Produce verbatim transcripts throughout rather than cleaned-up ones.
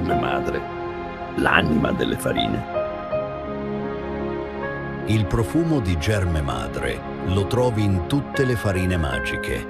Germe Madre, l'anima delle farine. Il profumo di Germe Madre lo trovi in tutte le farine magiche.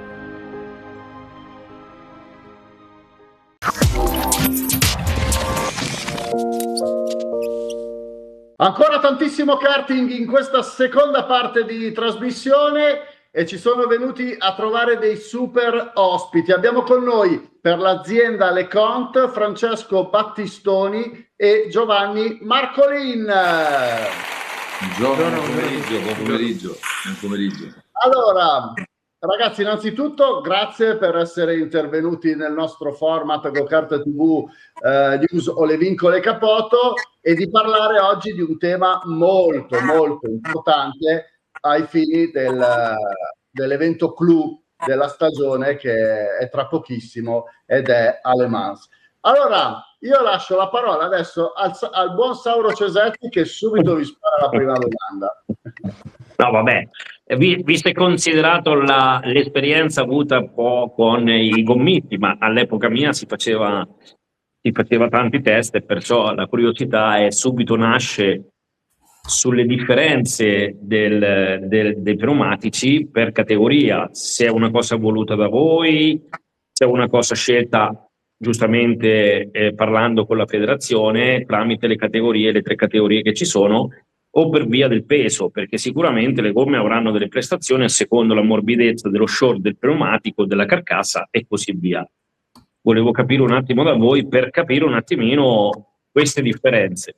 Ancora tantissimo karting in questa seconda parte di trasmissione e ci sono venuti a trovare dei super ospiti. Abbiamo con noi per l'azienda LeConte Francesco Battistoni e Giovanni Marcolin. Buongiorno, buon pomeriggio, buon pomeriggio, buon pomeriggio. Allora, ragazzi, innanzitutto grazie per essere intervenuti nel nostro format GoKart tivù eh, News o le vincole Capoto e di parlare oggi di un tema molto molto importante ai fini del, dell'evento clou della stagione che è tra pochissimo ed è a Le Mans. Allora, io lascio la parola adesso al, al buon Sauro Cesetti che subito vi spara la prima domanda. No, vabbè, visto e considerato la, l'esperienza avuta un po' con i gommisti, ma all'epoca mia si faceva, si faceva tanti test e perciò la curiosità è subito nasce sulle differenze del, del, dei pneumatici per categoria, se è una cosa voluta da voi, se è una cosa scelta giustamente eh, parlando con la federazione tramite le categorie, le tre categorie che ci sono, o per via del peso, perché sicuramente le gomme avranno delle prestazioni a secondo la morbidezza dello short del pneumatico, della carcassa e così via. Volevo capire un attimo da voi per capire un attimino queste differenze.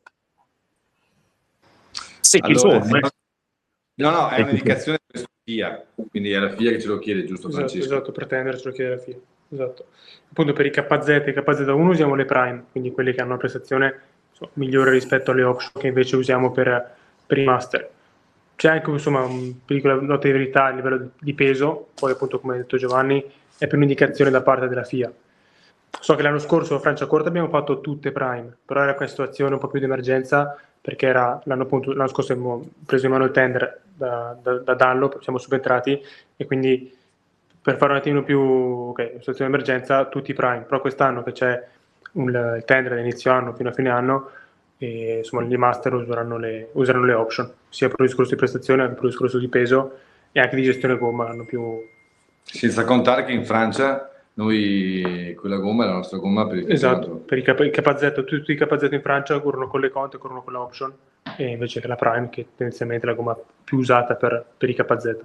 Se allora, ci sono, eh. No, no, è un'indicazione della F I A, quindi è la F I A che ce lo chiede, giusto esatto, Francesco? Esatto, per tendere ce lo chiede la F I A. Esatto. Appunto per i K Z e K Z uno usiamo le Prime, quindi quelli che hanno una prestazione insomma, migliore rispetto alle option che invece usiamo per, per i Master. C'è anche insomma un piccola nota di verità a livello di peso, poi appunto come ha detto Giovanni è per un'indicazione da parte della F I A. So che l'anno scorso a Franciacorta abbiamo fatto tutte Prime, però era questa situazione un po' più di emergenza perché era l'anno, appunto, l'anno scorso abbiamo preso in mano il tender da, da, da Dunlop, siamo subentrati e quindi per fare un attimo più, ok, in situazione di emergenza, tutti Prime, però quest'anno che c'è un, il tender da inizio anno fino a fine anno, e, insomma gli master useranno le, useranno le option, sia per il discorso di prestazione, anche per il discorso di peso e anche di gestione gomma, hanno più... Senza contare che in Francia noi quella gomma è la nostra gomma per il esatto, per i K Z, tutti i K Z in Francia corrono con le Conte, corrono con la option e invece che la Prime che tendenzialmente è la gomma più usata per, per i K Z.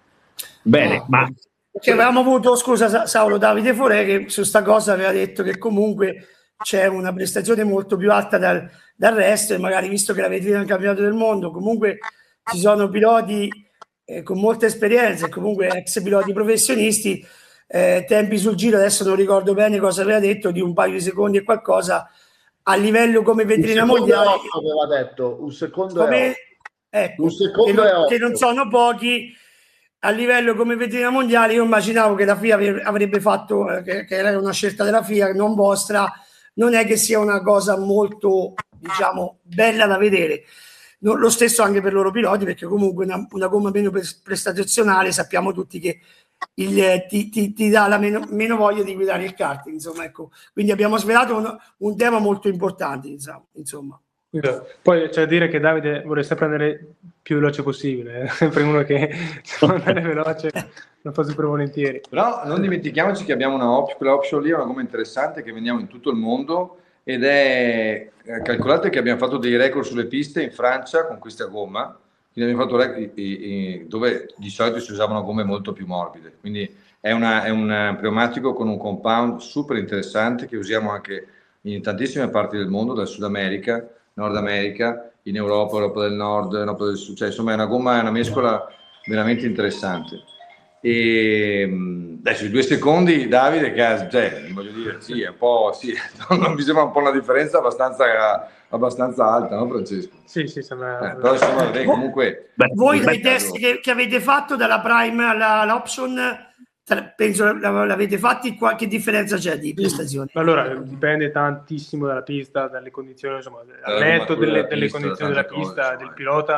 Bene, no, ma perché avevamo avuto, scusa Saulo, Davide Forè che su sta cosa aveva detto che comunque c'è una prestazione molto più alta dal, dal resto e magari visto che la vetrina del campionato del mondo comunque ci sono piloti eh, con molta esperienza e comunque ex piloti professionisti. Eh, tempi sul giro, adesso non ricordo bene cosa aveva detto, di un paio di secondi e qualcosa a livello come vetrina mondiale aveva detto un secondo come, e ecco, un secondo che, e non, che non sono pochi a livello come vetrina mondiale. Io immaginavo che la F I A avrebbe fatto eh, che, che era una scelta della F I A, non vostra. Non è che sia una cosa molto, diciamo, bella da vedere. No, lo stesso anche per i loro piloti, perché comunque una, una gomma meno prestazionale sappiamo tutti che il, ti, ti, ti dà la meno, meno voglia di guidare il karting, insomma, ecco. Quindi abbiamo svelato un, un tema molto importante, insomma. Poi c'è da dire che Davide vuole sempre andare più veloce possibile, è sempre uno che può andare veloce, lo fa super volentieri. Però non dimentichiamoci che abbiamo una option, quella option lì è una gomma interessante che vendiamo in tutto il mondo ed è, calcolate che abbiamo fatto dei record sulle piste in Francia con questa gomma, quindi abbiamo fatto record dove di solito si usavano gomme molto più morbide, quindi è, una, è un pneumatico con un compound super interessante che usiamo anche in tantissime parti del mondo, dal Sud America, Nord America, in Europa, Europa del Nord, Europa del Sud, cioè insomma è una gomma, è una mescola veramente interessante. E adesso i due secondi Davide che cioè, voglio dire sì, è un po' sì, non mi sembra un po' una differenza abbastanza, abbastanza alta, no Francesco? Sì, sì, sembra. Eh, però insomma vabbè, comunque voi dai test che, che avete fatto dalla Prime alla, all'option penso l'avete fatti, qualche differenza c'è di prestazione? Allora dipende tantissimo dalla pista, dalle condizioni, insomma, al netto delle, delle condizioni della pista, del pilota,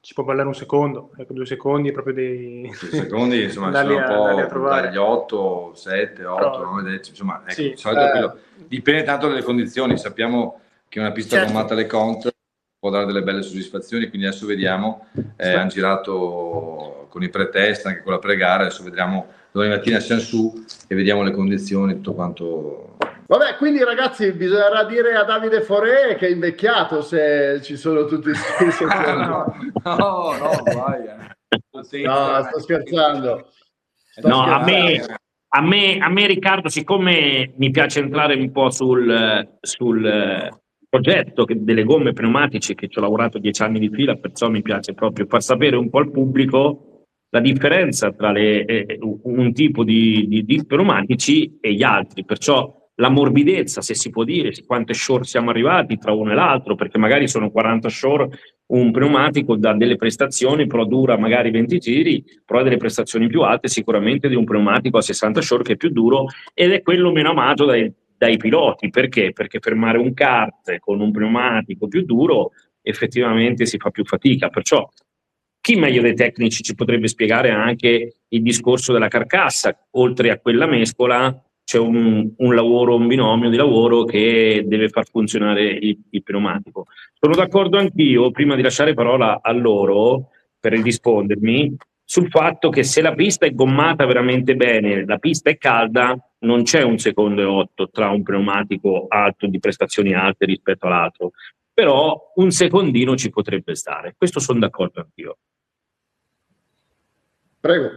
ci può ballare un secondo, ecco, due secondi proprio dei... Due secondi, insomma, Dalli sono a- un dalli a po' trovare. dagli otto, sette, otto, Però- nove decimi, insomma, ecco, Sì. di solito Eh. quello dipende tanto dalle condizioni, sappiamo che una pista Certo. gommata alle Cont può dare delle belle soddisfazioni, quindi adesso vediamo, eh, Sì. hanno girato con i pretest, anche con la pre-gara, adesso vedremo, domani mattina siamo su e vediamo le condizioni, tutto quanto... Vabbè, quindi ragazzi, bisognerà dire a Davide Foré che è invecchiato se ci sono tutti questi no, no, no, guai, eh. No, sto scherzando. Sto No, a scherzando. me, a me, a me Riccardo, siccome mi piace entrare un po' sul, sul eh, progetto che- delle gomme pneumatiche, che ci ho lavorato dieci anni di fila, perciò mi piace proprio far sapere un po' al pubblico la differenza tra le, eh, un tipo di, di, di pneumatici e gli altri, perciò la morbidezza, se si può dire, su quante shore siamo arrivati tra uno e l'altro, perché magari sono quaranta shore un pneumatico da delle prestazioni, però dura magari venti giri, però ha delle prestazioni più alte sicuramente di un pneumatico a sessanta shore che è più duro ed è quello meno amato dai, dai piloti. Perché? Perché fermare un kart con un pneumatico più duro effettivamente si fa più fatica, perciò chi meglio dei tecnici ci potrebbe spiegare anche il discorso della carcassa, oltre a quella mescola c'è un, un lavoro, un binomio di lavoro che deve far funzionare il, il pneumatico. Sono d'accordo anch'io, prima di lasciare parola a loro per rispondermi, sul fatto che se la pista è gommata veramente bene, la pista è calda, non c'è un secondo e otto tra un pneumatico alto di prestazioni alte rispetto all'altro, però un secondino ci potrebbe stare. Questo sono d'accordo anch'io. Prego.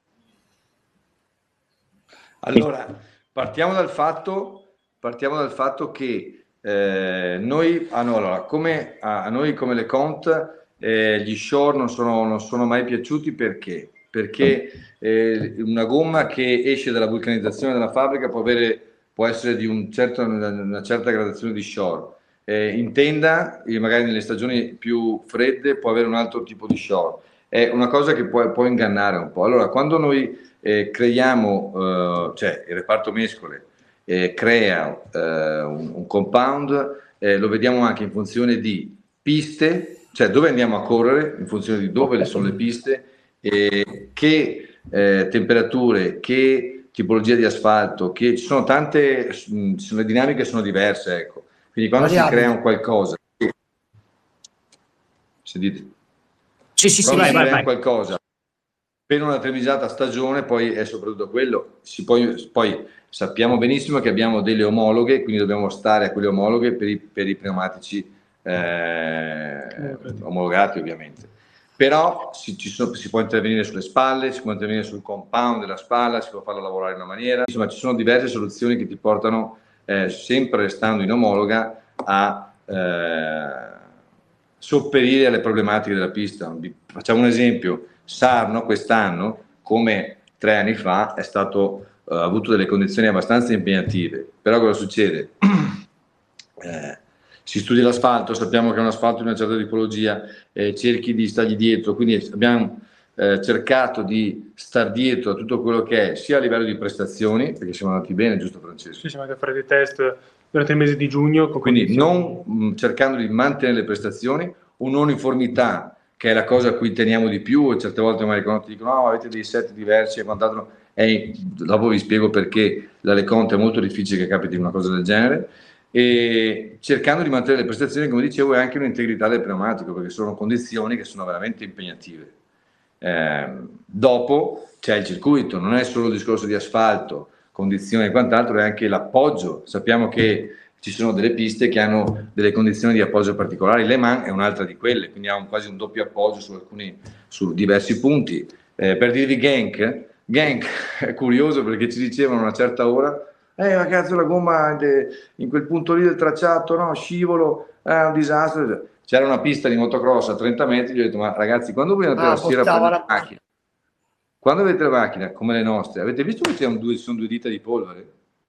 Allora, partiamo dal fatto, partiamo dal fatto che eh, noi, ah no, allora, come, a, a noi come le Cont, eh, gli shore non sono, non sono mai piaciuti perché? Perché eh, una gomma che esce dalla vulcanizzazione della fabbrica può, avere, può essere di un certo, una certa gradazione di shore. Eh, in tenda, e magari nelle stagioni più fredde, può avere un altro tipo di shore. È una cosa che può, può ingannare un po'. Allora, quando noi eh, creiamo, eh, cioè il reparto mescole eh, crea eh, un, un compound, eh, lo vediamo anche in funzione di piste, cioè dove andiamo a correre, in funzione di dove le sono le piste, eh, che eh, temperature, che tipologia di asfalto, che ci sono tante, mh, ci sono le dinamiche sono diverse, ecco. Quindi quando si Variabili. crea un qualcosa, se dite, Sì, sì, sì, quando vai, si vai, crea vai. qualcosa per una determinata stagione, poi è soprattutto quello, si poi, poi sappiamo benissimo che abbiamo delle omologhe, quindi dobbiamo stare a quelle omologhe per i, per i pneumatici eh, omologati ovviamente. Però si, ci sono, si può intervenire sulle spalle, si può intervenire sul compound della spalla, si può farla lavorare in una maniera, insomma ci sono diverse soluzioni che ti portano, eh, sempre restando in omologa, a eh, sopperire alle problematiche della pista. Facciamo un esempio: Sarno quest'anno, come tre anni fa, è stato uh, avuto delle condizioni abbastanza impegnative. Però cosa succede? Eh, si studia l'asfalto, sappiamo che è un asfalto di una certa tipologia, eh, cerchi di stargli dietro, quindi abbiamo eh, cercato di star dietro a tutto quello che è, sia a livello di prestazioni, perché siamo andati bene, giusto Francesco? Sì, siamo andati a fare dei test durante il mese di giugno. Con Quindi condizioni- non mh, cercando di mantenere le prestazioni, un'uniformità che è la cosa a cui teniamo di più, e certe volte magari quando ti dicono no, avete dei set diversi e quant'altro, e dopo vi spiego perché la LeConte è molto difficile che capiti una cosa del genere, e cercando di mantenere le prestazioni, come dicevo, e anche un'integrità del pneumatico, perché sono condizioni che sono veramente impegnative. Eh, dopo c'è il circuito, non è solo il discorso di asfalto, condizioni e quant'altro, è anche l'appoggio. Sappiamo che ci sono delle piste che hanno delle condizioni di appoggio particolari, Le Mans è un'altra di quelle, quindi ha un, quasi un doppio appoggio su, alcuni, su diversi punti. Eh, per dirvi Genk, Genk è curioso perché ci dicevano a una certa ora, eh ma cazzo la gomma de, in quel punto lì del tracciato, no, scivolo, è un disastro. C'era una pista di motocross a trenta metri, gli ho detto ma ragazzi, quando voi andate Ah, la sera a portava prendere la- la macchina, quando avete la macchina come le nostre, avete visto che c'è due, ci sono due dita di polvere?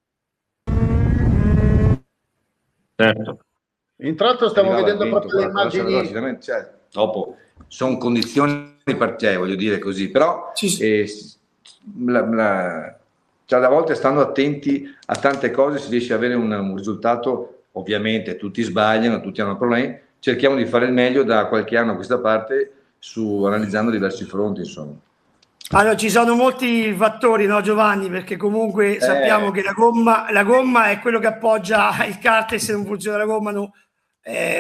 Certo. Intanto stiamo Arrivava vedendo il vento, proprio le guarda, lascia- immagini. lascia- cioè, dopo sono condizioni per te, voglio dire così, però Sì, sì. eh, s- la, la, cioè, a volte stando attenti a tante cose si riesce ad avere un, un risultato. Ovviamente tutti sbagliano, tutti hanno problemi, cerchiamo di fare il meglio da qualche anno a questa parte, su, analizzando diversi fronti, insomma. Allora, ci sono molti fattori, no Giovanni? Perché comunque sappiamo Eh. che la gomma, la gomma è quello che appoggia il kart, e se non funziona la gomma no, eh,